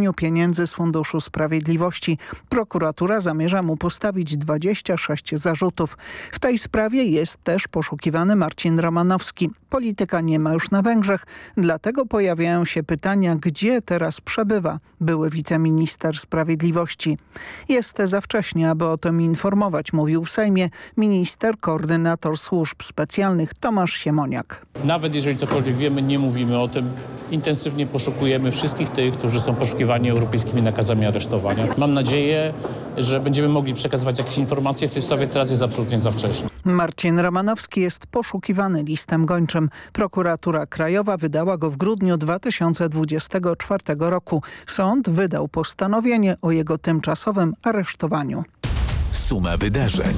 praniu pieniędzy z Funduszu Sprawiedliwości. Prokuratura zamierza mu postawić 26 zarzutów. W tej sprawie jest też poszukiwany Marcin Romanowski. Polityka nie ma już na Węgrzech, dlatego pojawiają się pytania, gdzie teraz przebywa były wiceminister sprawiedliwości. Jest za wcześnie, aby o tym informować, mówił w Sejmie minister koordynator służb specjalnych Tomasz Siemoniak. Nawet jeżeli cokolwiek wiemy, nie mówimy o tym. Intensywnie poszukujemy wszystkich tych, którzy są poszukiwani europejskimi nakazami aresztowania. Mam nadzieję, że będziemy mogli przekazywać jakieś informacje w tej sprawie. Teraz jest absolutnie za wcześnie. Marcin Romanowski jest poszukiwany listem gończym. Prokuratura Krajowa wydała go w grudniu 2024 roku. Sąd wydał postanowienie o jego tymczasowym aresztowaniu. Suma wydarzeń.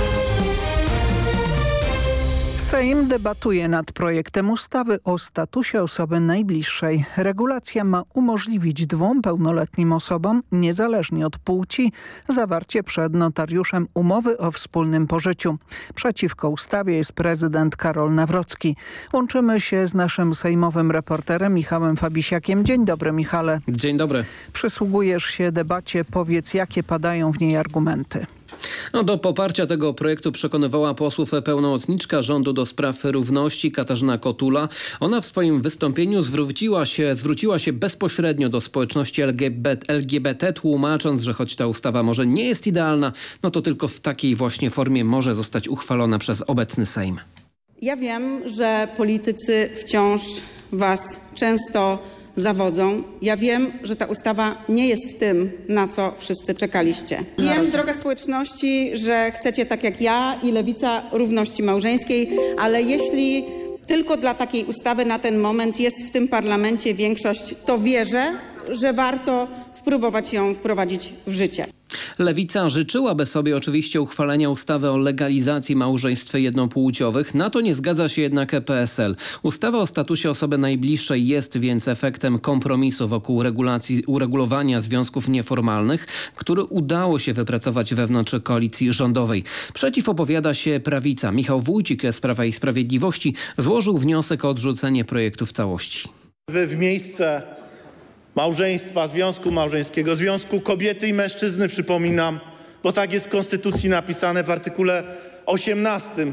Sejm debatuje nad projektem ustawy o statusie osoby najbliższej. Regulacja ma umożliwić 2 pełnoletnim osobom, niezależnie od płci, zawarcie przed notariuszem umowy o wspólnym pożyciu. Przeciwko ustawie jest prezydent Karol Nawrocki. Łączymy się z naszym sejmowym reporterem Michałem Fabisiakiem. Dzień dobry, Michale. Dzień dobry. Przysługujesz się debacie. Powiedz, jakie padają w niej argumenty. Do poparcia tego projektu przekonywała posłów pełnomocniczka rządu do spraw równości Katarzyna Kotula. Ona w swoim wystąpieniu zwróciła się bezpośrednio do społeczności LGBT, tłumacząc, że choć ta ustawa może nie jest idealna, to tylko w takiej właśnie formie może zostać uchwalona przez obecny Sejm. Ja wiem, że politycy wciąż was często zawodzą. Ja wiem, że ta ustawa nie jest tym, na co wszyscy czekaliście. Wiem, droga społeczności, że chcecie tak jak ja i Lewica równości małżeńskiej, ale jeśli tylko dla takiej ustawy na ten moment jest w tym parlamencie większość, to wierzę, że warto spróbować ją wprowadzić w życie. Lewica życzyłaby sobie oczywiście uchwalenia ustawy o legalizacji małżeństw jednopłciowych. Na to nie zgadza się jednak PSL. Ustawa o statusie osoby najbliższej jest więc efektem kompromisu wokół uregulowania związków nieformalnych, który udało się wypracować wewnątrz koalicji rządowej. Przeciw opowiada się prawica. Michał Wójcik z Prawa i Sprawiedliwości złożył wniosek o odrzucenie projektu w całości. W miejsce małżeństwa, związku małżeńskiego, związku kobiety i mężczyzny, przypominam, bo tak jest w Konstytucji napisane w artykule 18.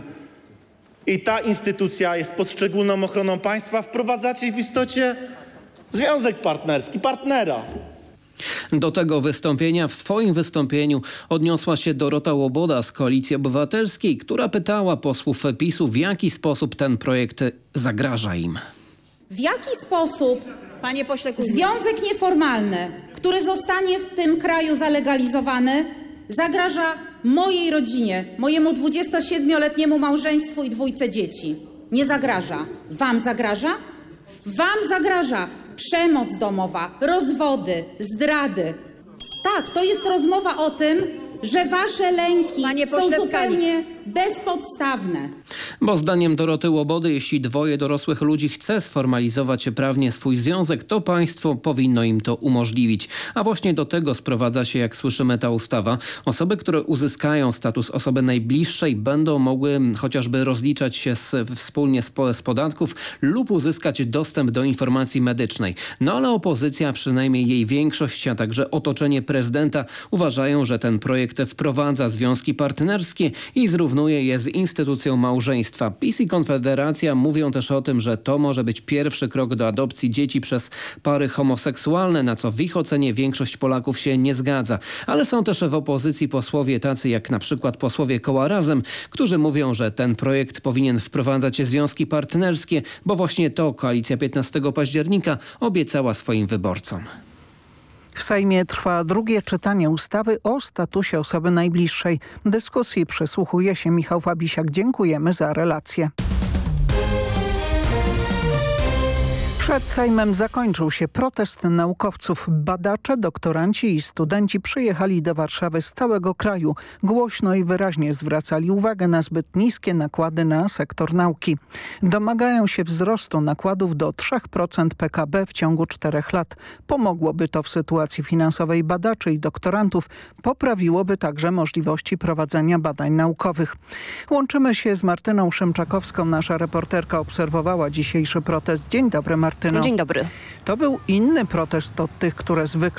I ta instytucja jest pod szczególną ochroną państwa. Wprowadzacie w istocie związek partnerski, partnera. Do tego wystąpienia w swoim wystąpieniu odniosła się Dorota Łoboda z Koalicji Obywatelskiej, która pytała posłów PiS-u, w jaki sposób ten projekt zagraża im. W jaki sposób, panie pośle, związek nieformalny, który zostanie w tym kraju zalegalizowany, zagraża mojej rodzinie, mojemu 27-letniemu małżeństwu i 2 dzieci? Nie zagraża. Wam zagraża? Wam zagraża przemoc domowa, rozwody, zdrady. Tak, to jest rozmowa o tym, że wasze lęki są zupełnie bezpodstawne. Bo zdaniem Doroty Łobody, jeśli 2 dorosłych ludzi chce sformalizować prawnie swój związek, to państwo powinno im to umożliwić. A właśnie do tego sprowadza się, jak słyszymy, ta ustawa. Osoby, które uzyskają status osoby najbliższej, będą mogły chociażby rozliczać się wspólnie z podatków lub uzyskać dostęp do informacji medycznej. Ale opozycja, przynajmniej jej większość, a także otoczenie prezydenta uważają, że ten projekt wprowadza związki partnerskie i zrównuje je z instytucją małżeństwa. PiS i Konfederacja mówią też o tym, że to może być pierwszy krok do adopcji dzieci przez pary homoseksualne, na co w ich ocenie większość Polaków się nie zgadza. Ale są też w opozycji posłowie tacy jak na przykład posłowie koła Razem, którzy mówią, że ten projekt powinien wprowadzać związki partnerskie, bo właśnie to koalicja 15 października obiecała swoim wyborcom. W Sejmie trwa drugie czytanie ustawy o statusie osoby najbliższej. Dyskusji przysłuchuje się Michał Fabisiak. Dziękujemy za relację. Przed Sejmem zakończył się protest naukowców. Badacze, doktoranci i studenci przyjechali do Warszawy z całego kraju. Głośno i wyraźnie zwracali uwagę na zbyt niskie nakłady na sektor nauki. Domagają się wzrostu nakładów do 3% PKB w ciągu 4 lat. Pomogłoby to w sytuacji finansowej badaczy i doktorantów. Poprawiłoby także możliwości prowadzenia badań naukowych. Łączymy się z Martyną Szymczakowską. Nasza reporterka obserwowała dzisiejszy protest. Dzień dobry, Martyno. Dzień dobry. To był inny protest od tych, które zwykle